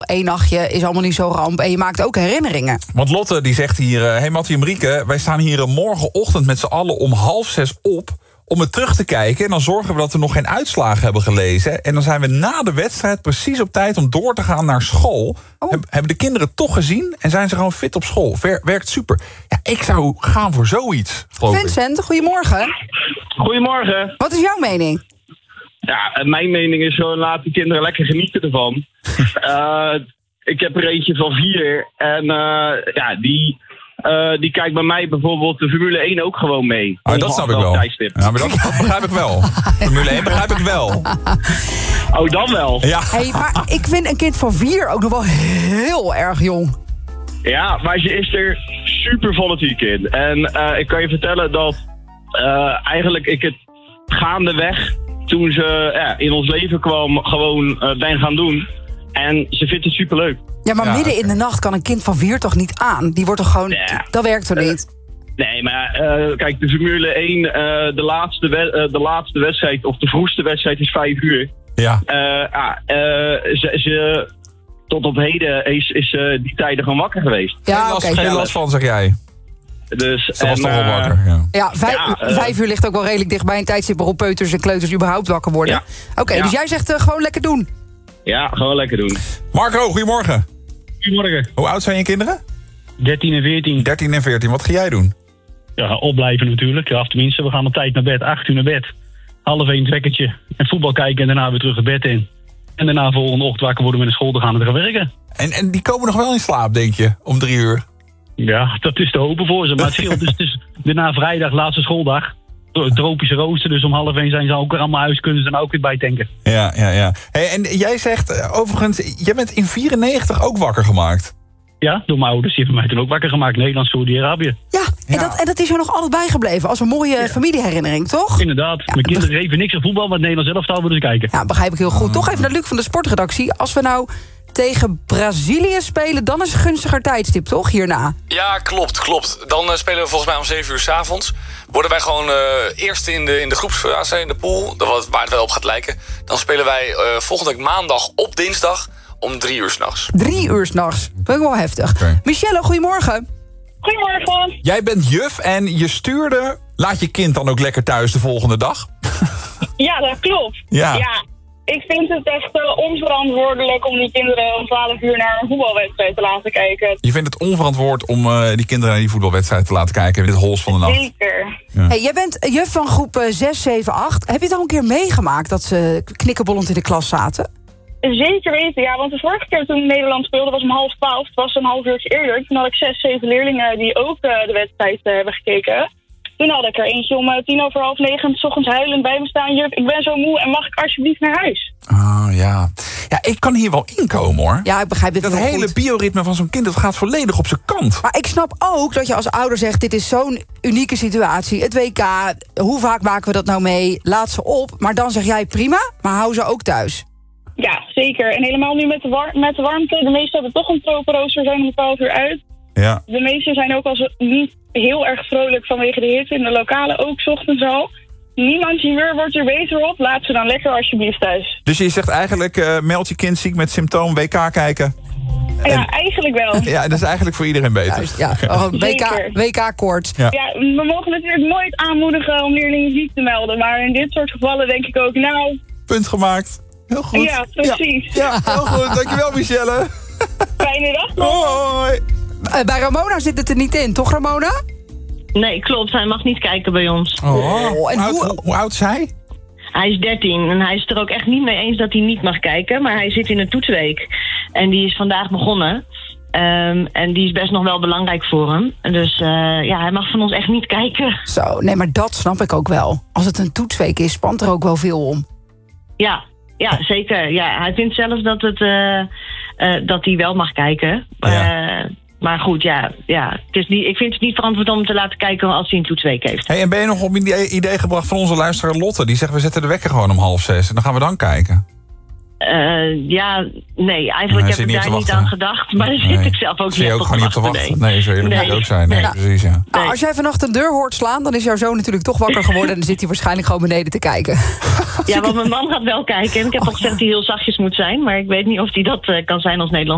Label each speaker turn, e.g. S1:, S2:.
S1: één nachtje is allemaal niet zo ramp. En je maakt ook herinneringen.
S2: Want Lotte die zegt hier, hey Mattie en Marieke, wij staan hier morgenochtend met z'n allen om 5:30 op om het terug te kijken. En dan zorgen we dat we nog geen uitslagen hebben gelezen. En dan zijn we na de wedstrijd precies op tijd om door te gaan naar school. Hebben de kinderen toch gezien en zijn ze gewoon fit op school. Werkt super. Ja, ik zou gaan voor zoiets.
S1: Vincent, goedemorgen.
S3: Goedemorgen.
S1: Wat is jouw mening?
S3: Ja, mijn mening is gewoon, laat de kinderen lekker genieten ervan. Ik heb er eentje van 4. En die kijkt bij mij bijvoorbeeld de Formule 1 ook gewoon mee.
S2: Dat snap ik wel. Ja, maar dat begrijp ik wel. Formule 1 begrijp ik wel.
S3: Oh, dan wel?
S2: Ja.
S1: Hey, maar ik vind een kind van 4 ook nog wel heel erg jong.
S3: Ja, maar ze is er super fanatiek in. En ik kan je vertellen dat eigenlijk ik het gaandeweg, toen ze in ons leven kwam, gewoon ben gaan doen. En ze vindt het superleuk.
S1: Ja, maar midden in de nacht kan een kind van 4 toch niet aan? Die wordt toch gewoon... Dat werkt toch niet?
S3: Nee, maar kijk, de Formule 1, de laatste wedstrijd, of de vroegste wedstrijd is 5 uur.
S2: Ja.
S3: Tot op heden is die tijden gewoon wakker geweest.
S1: Ja,
S2: geen last van, zeg jij.
S3: Dus,
S2: ze was toch wel wakker.
S1: Ja, 5 uur ligt ook wel redelijk dicht bij een tijdstip waarop peuters en kleuters überhaupt wakker worden.
S3: Ja.
S1: Oké, dus jij zegt gewoon lekker doen.
S3: Ja, gewoon lekker doen.
S2: Marco, goedemorgen.
S4: Goedemorgen.
S2: Hoe oud zijn je kinderen?
S4: 13 en 14.
S2: 13 en 14. Wat ga jij doen?
S4: Ja, opblijven natuurlijk. Ja, of tenminste, we gaan op tijd naar bed. 8 uur naar bed. 12:30 trekkertje. En voetbal kijken en daarna weer terug het bed in. En daarna volgende ochtend wakker worden we naar school te gaan en te gaan werken.
S2: En die komen nog wel in slaap, denk je, om 3 uur?
S4: Ja, dat is te hopen voor ze. Maar het scheelt. Dus het is daarna vrijdag, laatste schooldag. Tropische rooster, dus om 12:30 zijn ze ook weer allemaal huis, kunnen ze dan ook weer bijtanken.
S2: Ja. Hey, en jij zegt, overigens, jij bent in 94 ook wakker gemaakt.
S4: Ja, door mijn ouders. Die hebben mij toen ook wakker gemaakt. Nederland, Saudi-Arabië.
S1: Ja, en dat is er nog altijd bijgebleven. Als een mooie familieherinnering, toch?
S4: Inderdaad. Mijn kinderen geven niks aan voetbal, maar het Nederlands elftal willen ze kijken.
S1: Ja, begrijp ik heel goed. Toch even naar Luc van de sportredactie. Als we nou tegen Brazilië spelen, dan is een gunstiger tijdstip, toch? Hierna.
S5: Ja, klopt. Dan spelen we volgens mij om 7 uur 's avonds. Worden wij gewoon eerst in de groepsfase, in de pool, waar het wel op gaat lijken. Dan spelen wij volgende week maandag op dinsdag om 3 uur 's nachts.
S1: 3 uur 's nachts. Dat is wel heftig. Okay. Michelle, goedemorgen.
S6: Goedemorgen.
S2: Jij bent juf en je stuurde... Laat je kind dan ook lekker thuis de volgende dag?
S6: Ja, dat klopt. Ja. Ik vind het echt onverantwoordelijk om die kinderen om 12 uur naar een voetbalwedstrijd te laten kijken.
S2: Je vindt het onverantwoord om die kinderen naar die voetbalwedstrijd te laten kijken in dit hols van de nacht?
S6: Zeker.
S2: Ja.
S1: Hey, jij bent juf van groep 6, 7, 8. Heb je het al een keer meegemaakt dat ze knikkenbollend in de klas zaten?
S6: Zeker weten, ja. Want de vorige keer toen Nederland speelde was om 11:30. Het was een half uurtje eerder. Toen had ik 6, 7 leerlingen die ook de wedstrijd hebben gekeken. Toen had ik er eentje om 9:10 's ochtends huilend bij me staan. Juf, ik ben zo moe en mag ik alsjeblieft naar huis?
S2: Oh ja. Ja, ik kan hier wel inkomen hoor.
S1: Ja, ik begrijp dit wel.
S2: Dat hele bioritme van zo'n kind, dat gaat volledig op zijn kant.
S1: Maar ik snap ook dat je als ouder zegt, dit is zo'n unieke situatie. Het WK, hoe vaak maken we dat nou mee? Laat ze op. Maar dan zeg jij prima, maar hou ze ook thuis.
S6: Ja, zeker. En helemaal nu met de warmte. De meesten hebben toch een tropenrooster, zijn om 12 uur uit.
S2: Ja.
S6: De meesten zijn ook als niet heel erg vrolijk vanwege de hitte in de lokale, ook 's ochtends al. Niemand hier wordt er beter op. Laat ze dan lekker alsjeblieft thuis.
S2: Dus je zegt eigenlijk, meld je kind ziek met symptoom, WK kijken.
S6: Ja, eigenlijk wel.
S2: Ja, dat is eigenlijk voor iedereen beter.
S1: Juist, ja. WK-koorts.
S6: Ja, we mogen natuurlijk nooit aanmoedigen om leerlingen ziek te melden. Maar in dit soort gevallen denk ik ook, nou...
S2: Punt gemaakt. Heel goed.
S6: Ja, precies.
S2: Ja, heel goed. Dankjewel, Michelle.
S6: Fijne dag nog.
S2: Hoi.
S1: Bij Ramona zit het er niet in, toch Ramona?
S7: Nee, klopt. Hij mag niet kijken bij ons.
S2: Oh. En hoe oud is hij?
S7: Hij is 13 en hij is het er ook echt niet mee eens dat hij niet mag kijken. Maar hij zit in een toetsweek. En die is vandaag begonnen. En die is best nog wel belangrijk voor hem. Dus hij mag van ons echt niet kijken.
S1: Zo, nee, maar dat snap ik ook wel. Als het een toetsweek is, spant er ook wel veel om.
S7: Ja, zeker. Ja, hij vindt zelf dat hij wel mag kijken.
S2: Ja.
S7: Maar goed, het is niet, ik vind het niet verantwoord om hem te laten kijken als hij een toetsweek heeft.
S2: Hey, en ben je nog op een idee gebracht van onze luisteraar Lotte? Die zegt, we zetten de wekker gewoon om 5:30 en dan gaan we dan kijken.
S7: Nee, eigenlijk heb ik daar niet aan gedacht. Maar daar zit ik zelf ook niet op te wachten.
S2: Nee, zo eerlijk moet je ook zijn. Nee, precies, ja.
S1: Nou, als jij vannacht een deur hoort slaan, dan is jouw zoon natuurlijk toch wakker geworden en dan zit hij waarschijnlijk gewoon beneden te kijken.
S7: Ja, want mijn man gaat wel kijken. En ik heb al gezegd dat hij heel zachtjes moet zijn. Maar ik weet niet of hij dat kan zijn als Nederlands